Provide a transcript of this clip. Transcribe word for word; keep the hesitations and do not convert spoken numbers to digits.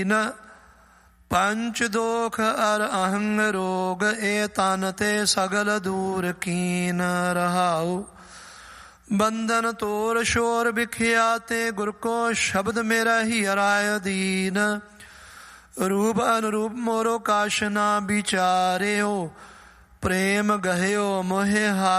ਪੰਚ ਦੋਖ ਅਰ ਅਹੰਗ ਰੋਗ, ਏ ਤਨ ਤੇ ਸਗਲ ਦੂਰ ਕੀਨ ਰਹਾਉ। ਬੰਧਨ ਤੋਰ ਸ਼ੋਰ ਵਿਖਿਆ ਤੇ, ਗੁਰ ਕੋ ਸ਼ਬਦ ਮੇਰਾ ਹੀ ਹਰਾਇ ਦੀਨ। ਰੂਪ ਅਨਰੂਪ ਮੋਰੋ ਕਾਸ਼ ਨਾ ਵਿਚਾਰਿਓ, ਪ੍ਰੇਮ ਗਹਿਓ ਮੋਹਿ